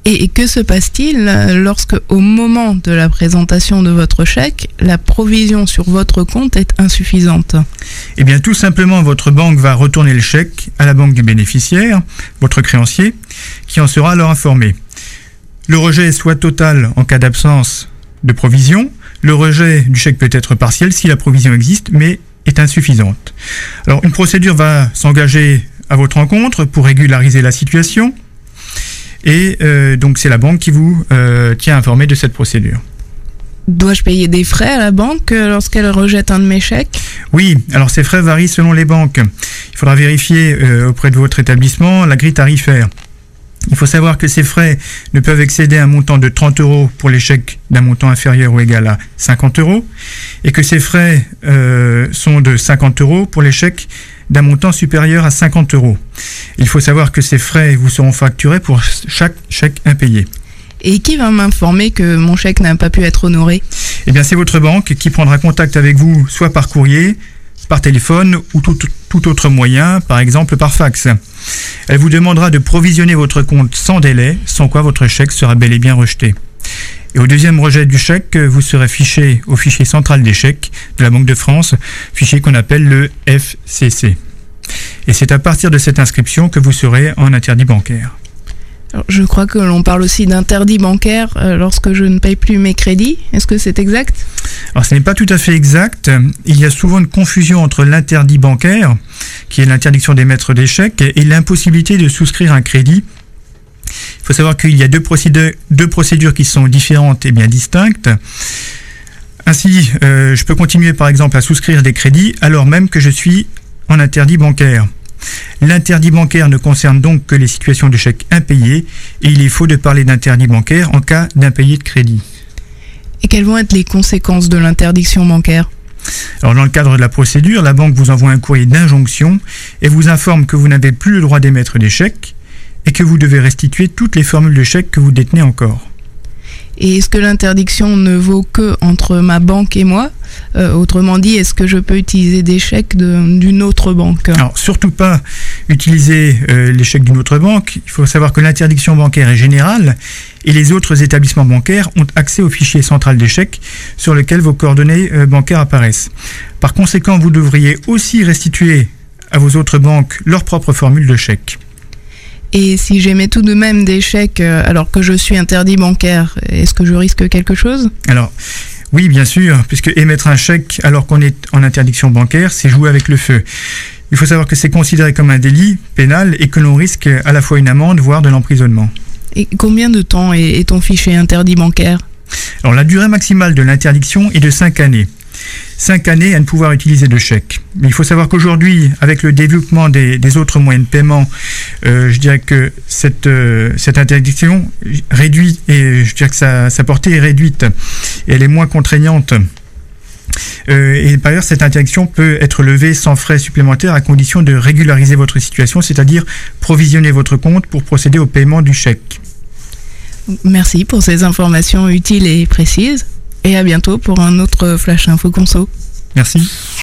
Et que se passe-t-il lorsque, au moment de la présentation de votre chèque, la provision sur votre compte est insuffisante ? Eh bien, tout simplement, votre banque va retourner le chèque à la banque du bénéficiaire, votre créancier, qui en sera alors informé. Le rejet est soit total en cas d'absence de provision. Le rejet du chèque peut être partiel si la provision existe, mais est insuffisante. Alors, une procédure va s'engager à votre encontre pour régulariser la situation. Et donc, c'est la banque qui vous tient informé de cette procédure. Dois-je payer des frais à la banque lorsqu'elle rejette un de mes chèques ? Oui, alors ces frais varient selon les banques. Il faudra vérifier auprès de votre établissement la grille tarifaire. Il faut savoir que ces frais ne peuvent excéder un montant de 30 € pour les chèques d'un montant inférieur ou égal à 50 € et que ces frais sont de 50 € pour les chèques d'un montant supérieur à 50 €. Il faut savoir que ces frais vous seront facturés pour chaque chèque impayé. Et qui va m'informer que mon chèque n'a pas pu être honoré ? Eh bien, c'est votre banque qui prendra contact avec vous, soit par courrier, par téléphone ou tout autre moyen, par exemple par fax. Elle vous demandera de provisionner votre compte sans délai, sans quoi votre chèque sera bel et bien rejeté. Et au deuxième rejet du chèque, vous serez fiché au fichier central des chèques de la Banque de France, fichier qu'on appelle le FCC. Et c'est à partir de cette inscription que vous serez en interdit bancaire. Alors, je crois que l'on parle aussi d'interdit bancaire lorsque je ne paye plus mes crédits. Est-ce que c'est exact ? Alors ce n'est pas tout à fait exact. Il y a souvent une confusion entre l'interdit bancaire, qui est l'interdiction d'émettre des chèques, et l'impossibilité de souscrire un crédit. Il faut savoir qu'il y a deux procédures qui sont différentes et bien distinctes. Ainsi, je peux continuer par exemple à souscrire des crédits alors même que je suis en interdit bancaire. L'interdit bancaire ne concerne donc que les situations de chèques impayés et il est faux de parler d'interdit bancaire en cas d'impayé de crédit. Et quelles vont être les conséquences de l'interdiction bancaire ? Alors dans le cadre de la procédure, la banque vous envoie un courrier d'injonction et vous informe que vous n'avez plus le droit d'émettre des chèques et que vous devez restituer toutes les formules de chèques que vous détenez encore. Et est-ce que l'interdiction ne vaut que entre ma banque et moi ? Autrement dit, est-ce que je peux utiliser des chèques d'une autre banque ? Alors surtout pas utiliser les chèques d'une autre banque. Il faut savoir que l'interdiction bancaire est générale et les autres établissements bancaires ont accès au fichier central des chèques sur lequel vos coordonnées bancaires apparaissent. Par conséquent, vous devriez aussi restituer à vos autres banques leurs propres formules de chèques. Et si j'émets tout de même des chèques alors que je suis interdit bancaire, est-ce que je risque quelque chose ? Alors, oui, bien sûr, puisque émettre un chèque alors qu'on est en interdiction bancaire, c'est jouer avec le feu. Il faut savoir que c'est considéré comme un délit pénal et que l'on risque à la fois une amende, voire de l'emprisonnement. Et combien de temps est ton fichier interdit bancaire ? Alors, la durée maximale de l'interdiction est de 5 années. 5 années à ne pouvoir utiliser de chèque. Mais il faut savoir qu'aujourd'hui, avec le développement des autres moyens de paiement, je dirais que cette interdiction réduit, et je dirais que sa portée est réduite, et elle est moins contraignante. Et par ailleurs, cette interdiction peut être levée sans frais supplémentaires à condition de régulariser votre situation, c'est-à-dire provisionner votre compte pour procéder au paiement du chèque. Merci pour ces informations utiles et précises. Et à bientôt pour un autre Flash Info Conso. Merci.